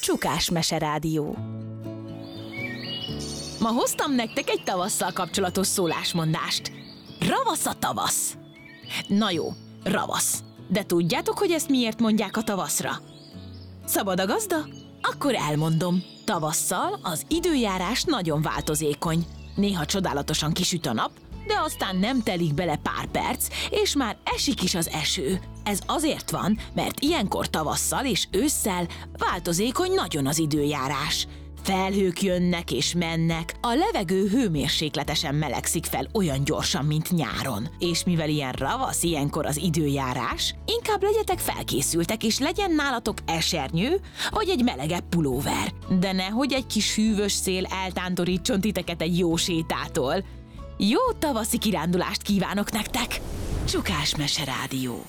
Csukás Meserádió. Ma hoztam nektek egy tavasszal kapcsolatos szólásmondást. Ravasz a tavasz. Na jó, ravasz. De tudjátok, hogy ezt miért mondják a tavaszra? Szabad a gazda? Akkor elmondom. Tavasszal az időjárás nagyon változékony. Néha csodálatosan kisüt a nap, de aztán nem telik bele pár perc, és már esik is az eső. Ez azért van, mert ilyenkor tavasszal és ősszel változékony nagyon az időjárás. Felhők jönnek és mennek, a levegő hőmérsékletesen melegszik fel olyan gyorsan, mint nyáron. És mivel ilyen ravasz ilyenkor az időjárás, inkább legyetek felkészültek, és legyen nálatok esernyő, vagy egy melegebb pulóver. De nehogy egy kis hűvös szél eltántorítson titeket egy jó sétától. Jó tavaszi kirándulást kívánok nektek! Csukás Meserádió.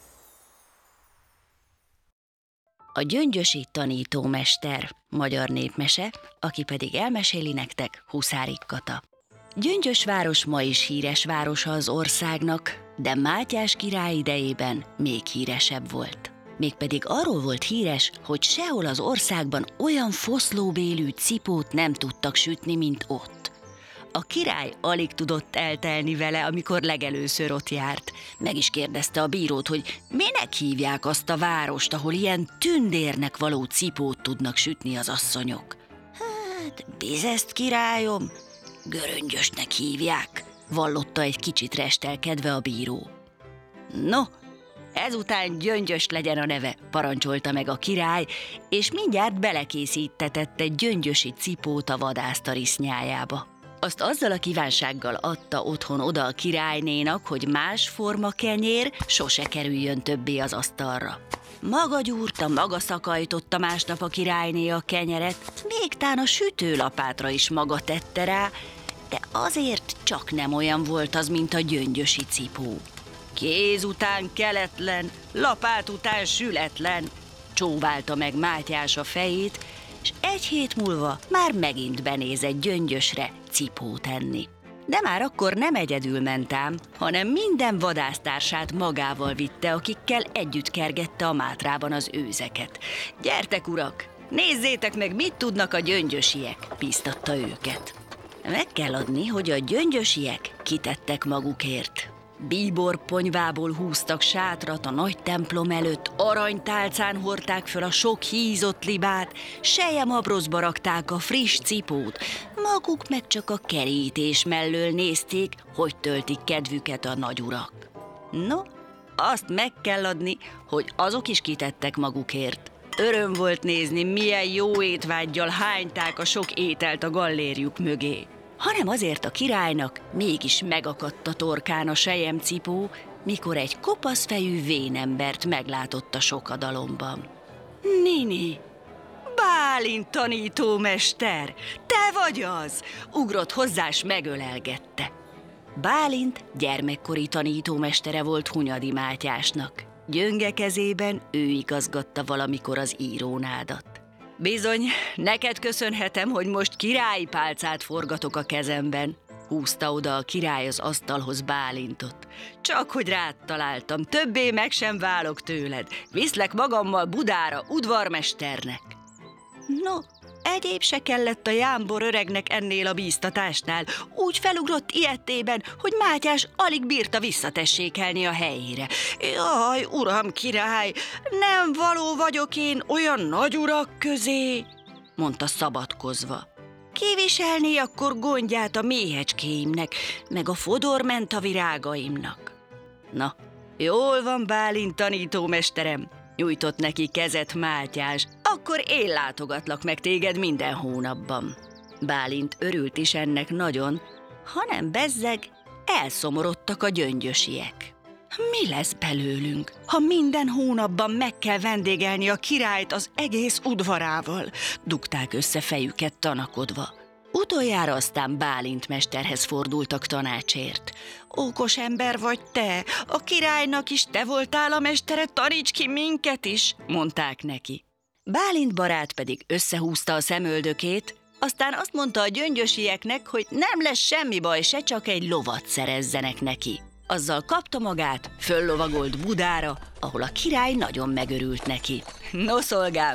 A Gyöngyösi tanítómester, magyar népmese, aki pedig elmeséli nektek, Huszárik Kata. Gyöngyös város ma is híres városa az országnak, de Mátyás király idejében még híresebb volt. Mégpedig arról volt híres, hogy sehol az országban olyan foszlóbélű cipót nem tudtak sütni, mint ott. A király alig tudott eltelni vele, amikor legelőször ott járt. Meg is kérdezte a bírót, hogy minek hívják azt a várost, ahol ilyen tündérnek való cipót tudnak sütni az asszonyok. Hát, Bizeszt, királyom, Göröngyösnek hívják, vallotta egy kicsit restelkedve a bíró. No, ezután Gyöngyös legyen a neve, parancsolta meg a király, és mindjárt belekészítetett egy gyöngyösi cipót a vadásztarisznyájába. Azt azzal a kívánsággal adta otthon oda a királynénak, hogy más forma kenyér sose kerüljön többé az asztalra. Maga gyúrta, maga szakajtotta másnap a királyné a kenyeret, még tán a sütőlapátra is maga tette rá, de azért csak nem olyan volt az, mint a gyöngyösi cipó. Kéz után keletlen, lapát után sületlen, csóválta meg Mátyás a fejét, és egy hét múlva már megint benézett Gyöngyösre cipót enni. De már akkor nem egyedül ment ám, hanem minden vadásztársát magával vitte, akikkel együtt kergette a Mátrában az őzeket. Gyertek, urak, nézzétek meg, mit tudnak a gyöngyösiek, bíztatta őket. Meg kell adni, hogy a gyöngyösiek kitettek magukért. Bíborponyvából húztak sátrat a nagy templom előtt, aranytálcán hordták föl a sok hízott libát, selyemabrozba rakták a friss cipót, maguk meg csak a kerítés mellől nézték, hogy töltik kedvüket a nagyurak. No, azt meg kell adni, hogy azok is kitettek magukért. Öröm volt nézni, milyen jó étvággyal hányták a sok ételt a gallérjuk mögé. Hanem azért a királynak mégis megakadt a torkán a selyemcipó, mikor egy kopaszfejű vénembert meglátott a sokadalomban. Nini, Bálint tanítómester, te vagy az! Ugrott hozzá, s megölelgette. Bálint gyermekkori tanítómestere volt Hunyadi Mátyásnak. Gyönge kezében ő igazgatta valamikor az írónádat. Bizony, neked köszönhetem, hogy most királyi pálcát forgatok a kezemben, húzta oda a király az asztalhoz Bálintot. Csak hogy rád találtam, többé meg sem válok tőled, viszlek magammal Budára udvarmesternek. No, egyéb se kellett a jámbor öregnek ennél a bíztatásnál, úgy felugrott ilyettében, hogy Mátyás alig bírta visszatessékelni a helyére. Jaj, uram király, nem való vagyok én olyan nagy urak közé, mondta szabadkozva. Kiviselné akkor gondját a méhecskéimnek, meg a fodormenta virágaimnak. Na, jól van, Bálint tanítómesterem, nyújtott neki kezet Mátyás, akkor én látogatlak meg téged minden hónapban. Bálint örült is ennek nagyon, hanem bezzeg elszomorodtak a gyöngyösiek. Mi lesz belőlünk, ha minden hónapban meg kell vendégelni a királyt az egész udvarával? Dugták össze fejüket tanakodva. Utoljára aztán Bálint mesterhez fordultak tanácsért. Okos ember vagy te, a királynak is te voltál a mestere, taníts ki minket is, mondták neki. Bálint barát pedig összehúzta a szemöldökét, aztán azt mondta a gyöngyösieknek, hogy nem lesz semmi baj, se csak egy lovat szerezzenek neki. Azzal kapta magát, föllovagolt Budára, ahol a király nagyon megörült neki. No, szolgám,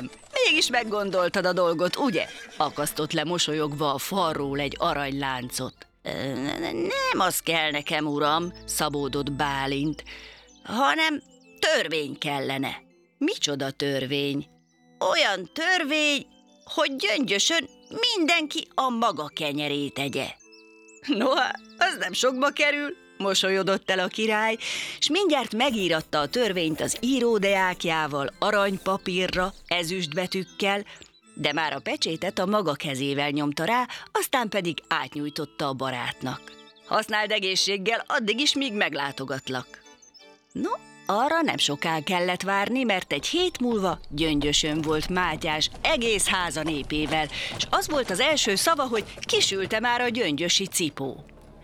mégis meggondoltad a dolgot, ugye? Akasztott le mosolyogva a falról egy aranyláncot. Nem az kell nekem, uram, szabódott Bálint, hanem törvény kellene. Micsoda törvény? Olyan törvény, hogy Gyöngyösön mindenki a maga kenyerét egye. Noha, az nem sokba kerül, mosolyodott el a király, s mindjárt megíratta a törvényt az íródeákjával, aranypapírra, ezüstbetűkkel, de már a pecsétet a maga kezével nyomta rá, aztán pedig átnyújtotta a barátnak. Használd egészséggel addig is, míg meglátogatlak. No, arra nem soká kellett várni, mert egy hét múlva Gyöngyösön volt Mátyás egész háza népével, és az volt az első szava, hogy kisülte már a gyöngyösi cipó.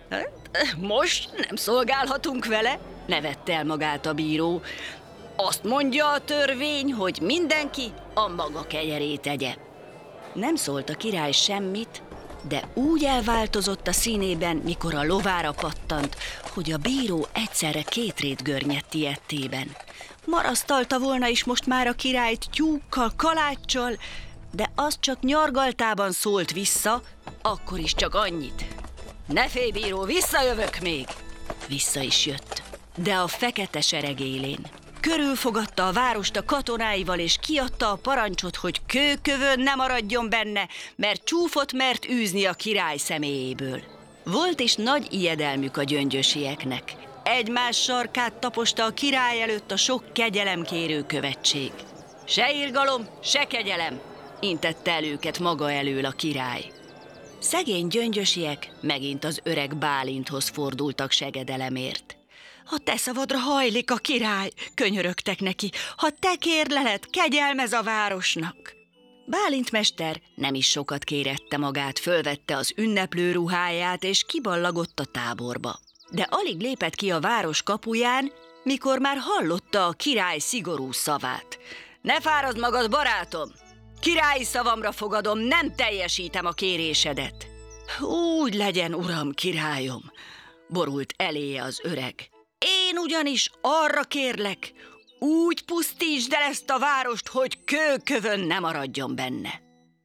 Most nem szolgálhatunk vele, nevette el magát a bíró. Azt mondja a törvény, hogy mindenki a maga kenyerét egye. Nem szólt a király semmit, de úgy elváltozott a színében, mikor a lovára pattant, hogy a bíró egyszerre két rét görnyedt ijedtében. Marasztalta volna is most már a királyt tyúkkal, kaláccsal, de az csak nyargaltában szólt vissza, akkor is csak annyit. Ne félj, bíró, visszajövök még! Vissza is jött, de a fekete sereg élén. Körülfogadta a várost a katonáival, és kiadta a parancsot, hogy kőkövön ne maradjon benne, mert csúfot mert űzni a király személyéből. Volt is nagy ijedelmük a gyöngyösieknek. Egymás sarkát taposta a király előtt a sok kegyelemkérő követség. Se irgalom, se kegyelem, intette el őket maga elől a király. Szegény gyöngyösiek megint az öreg Bálinthoz fordultak segedelemért. Ha te szavadra hajlik a király, könyörögtek neki, ha te kérleled, kegyelmez a városnak. Bálint mester nem is sokat kérette magát, fölvette az ünneplő ruháját, és kiballagott a táborba. De alig lépett ki a város kapuján, mikor már hallotta a király szigorú szavát. Ne fárazd magad, barátom! Királyi szavamra fogadom, nem teljesítem a kérésedet. Úgy legyen, uram, királyom, borult eléje az öreg. Én ugyanis arra kérlek, úgy pusztítsd el ezt a várost, hogy kőkövön ne maradjon benne.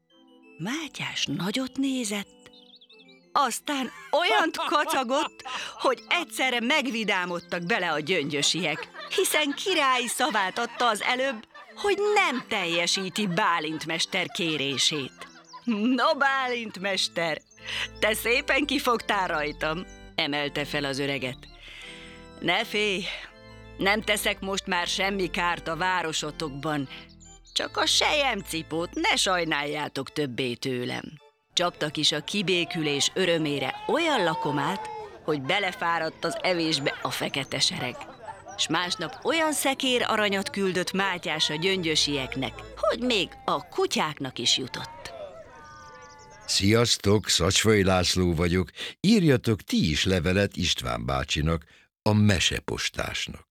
Mátyás nagyot nézett, aztán olyant kacagott, hogy egyszerre megvidámodtak bele a gyöngyösiek, hiszen királyi szavát adta az előbb, hogy nem teljesíti Bálint mester kérését. No, Bálint mester, te szépen kifogtál rajtam, emelte fel az öreget. Ne félj, nem teszek most már semmi kárt a városotokban, csak a selyemcipót ne sajnáljátok többé tőlem. Csaptak is a kibékülés örömére olyan lakomát, hogy belefáradt az evésbe a fekete sereg. S másnap olyan szekér aranyat küldött Mátyás a gyöngyösieknek, hogy még a kutyáknak is jutott. Sziasztok, Szacsvai László vagyok. Írjatok ti is levelet István bácsinak, a mesepostásnak.